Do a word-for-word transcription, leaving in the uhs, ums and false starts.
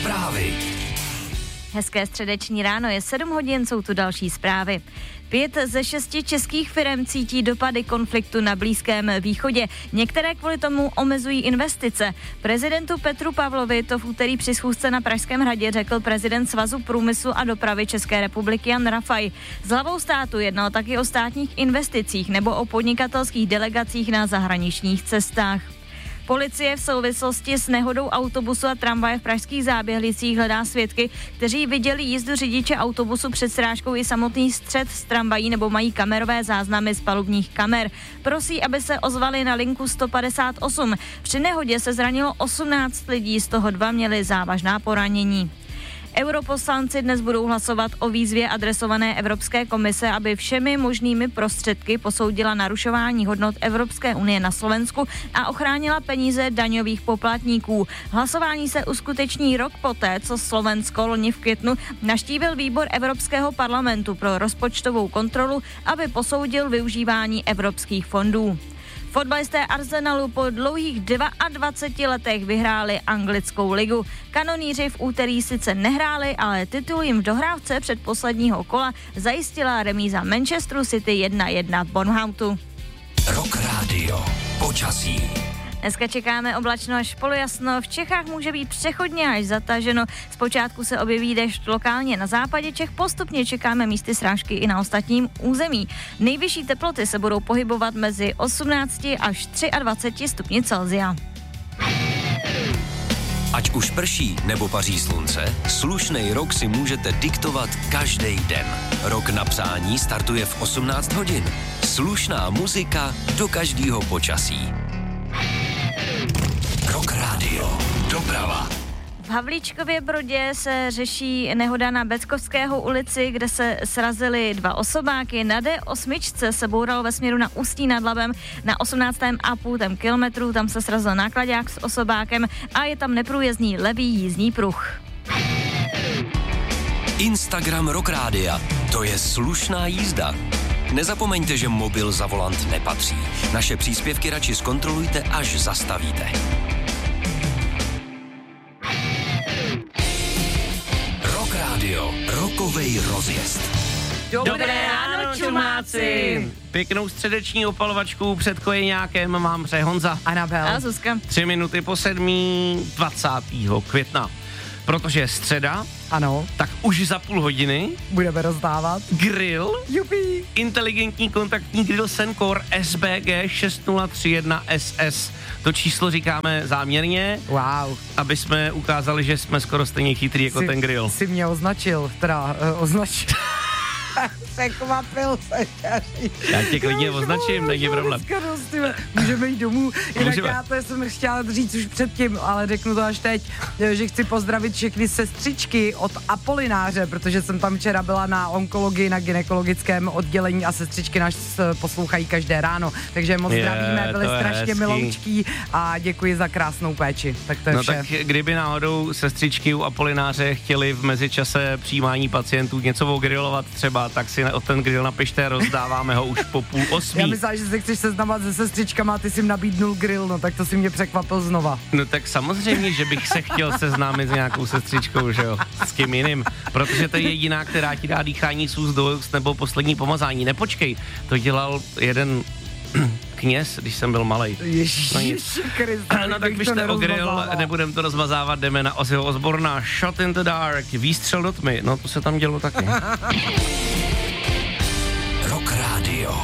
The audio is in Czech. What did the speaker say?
Zprávy. Hezké středeční ráno, je sedm hodin, jsou tu další zprávy. Pět ze šesti českých firem cítí dopady konfliktu na Blízkém východě. Některé kvůli tomu omezují investice. Prezidentu Petru Pavlovi to v úterý při schůzce na Pražském hradě řekl prezident Svazu průmyslu a dopravy České republiky Jan Rafaj. S hlavou státu jednal taky o státních investicích nebo o podnikatelských delegacích na zahraničních cestách. Policie v souvislosti s nehodou autobusu a tramvaje v pražských Záběhlicích hledá svědky, kteří viděli jízdu řidiče autobusu před srážkou i samotný střet s tramvají nebo mají kamerové záznamy z palubních kamer. Prosí, aby se ozvali na linku sto padesát osm. Při nehodě se zranilo osmnáct lidí, z toho dva měli závažná poranění. Europoslanci dnes budou hlasovat o výzvě adresované Evropské komise, aby všemi možnými prostředky posoudila narušování hodnot Evropské unie na Slovensku a ochránila peníze daňových poplatníků. Hlasování se uskuteční rok poté, co Slovensko loni v květnu navštívil výbor Evropského parlamentu pro rozpočtovou kontrolu, aby posoudil využívání evropských fondů. Fotbalisté Arsenalu po dlouhých dvaceti dvou letech vyhráli anglickou ligu. Kanoníři v úterý sice nehráli, ale titul jim v dohrávce předposledního kola zajistila remíza Manchesteru City jedna jedna v Bournemouthu. Rock Radio. Počasí. Dneska čekáme oblačno až polojasno, v Čechách může být přechodně až zataženo, zpočátku se objeví déšť lokálně na západě Čech, postupně čekáme místy srážky i na ostatním území. Nejvyšší teploty se budou pohybovat mezi osmnácti až dvaceti třemi stupni Celsia. Ať už prší nebo paří slunce, slušnej rok si můžete diktovat každý den. Rok na přání startuje v osmnáct hodin. Slušná muzika do každého počasí. Rock Radio. Doprava. V Havlíčkově Brodě se řeší nehoda na Beckovského ulici, kde se srazily dva osobáky. Na D osm se bouralo ve směru na Ústí nad Labem na osmnáctém a půl kilometru. Tam se srazil náklaďák s osobákem a je tam neprůjezdný levý jízdní pruh. Instagram Rock Rádia. To je slušná jízda. Nezapomeňte, že mobil za volant nepatří. Naše příspěvky radši zkontrolujte, až zastavíte. Rock Radio. Rokovej rozjezd. Dobré ráno, čumáci! Pěknou středeční opalovačku před kojeňákem mám pře Honza. Anabel. A Zuzka. Tři minuty po sedmí, dvacátého května. Protože je středa, ano, tak už za půl hodiny budeme rozdávat grill, Jupi. inteligentní kontaktní grill Sencor S B G šest nula tři jedna S S. To číslo říkáme záměrně, wow, aby jsme ukázali, že jsme skoro stejně chytrý jako jsi, ten grill. Jsi mě označil, teda uh, označil. Překvapil se. Já tě klidně označím, není problém. Můžeme jít domů, jinak Můžeme. já to jsem chtěla říct už předtím, ale řeknu to až teď, že chci pozdravit všechny sestřičky od Apolináře, protože jsem tam včera byla na onkologii, na gynekologickém oddělení a sestřičky nás poslouchají každé ráno, takže moc Je, zdravíme, byli strašně hezký. miloučký a děkuji za krásnou péči. Tak to je no vše. tak kdyby náhodou sestřičky u Apolináře chtěli v mezičase přijímání pacientů něco ogrilovat třeba, tak si o ten grill napište, rozdáváme ho už po půl osmí. Já myslím, že se chceš seznamovat se sestřičkama a ty jsi jim nabídnul grill, no tak to si mě překvapil znova. No tak samozřejmě, že bych se chtěl seznámit s nějakou sestřičkou, že jo, s kým jiným, protože to je jediná, která ti dá dýchání z úst do úst nebo poslední pomazání. Nepočkej, to dělal jeden kněz, když jsem byl malej. Ježiši Kriste. No tak byste o grill, nebudem to rozmazávat, jdeme na Ozzyho Osborna, Shot in the Dark, výstřel do tmy, no to se tam dělo taky.